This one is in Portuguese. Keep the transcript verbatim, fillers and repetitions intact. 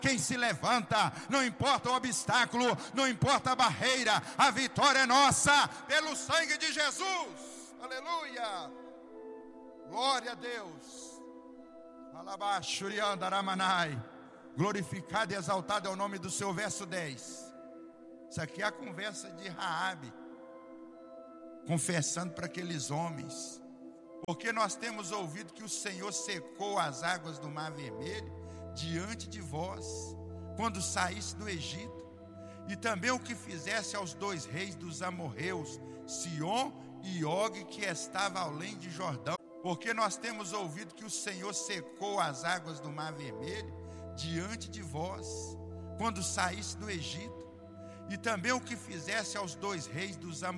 quem se levanta, não importa o obstáculo, não importa a barreira, a vitória é nossa, pelo sangue de Jesus. Aleluia, glória a Deus. Glorificado e exaltado é o nome do seu. Verso dez. Isso aqui é a conversa de Raabe, confessando para aqueles homens: porque nós temos ouvido que o Senhor secou as águas do Mar Vermelho diante de vós, quando saísse do Egito, e também o que fizesse aos dois reis dos amorreus, Sion e Og, que estava além de Jordão. Porque nós temos ouvido que o Senhor secou as águas do Mar Vermelho diante de vós, quando saísse do Egito, e também o que fizesse aos dois reis dos amorreus,